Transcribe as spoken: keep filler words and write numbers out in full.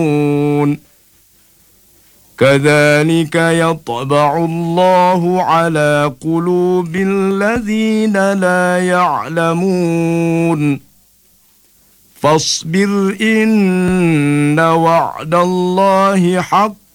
كذلك يطبع الله على قلوب الذين لا يعلمون فاصبر إن وعد الله حق